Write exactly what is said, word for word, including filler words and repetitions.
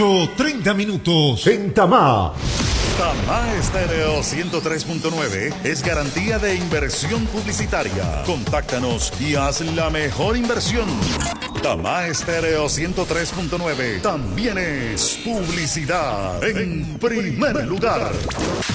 treinta minutos en Tamá. Tamá Estéreo ciento tres punto nueve es garantía de inversión publicitaria. Contáctanos y haz la mejor inversión. Tamá Estéreo ciento tres punto nueve también es publicidad en primer lugar.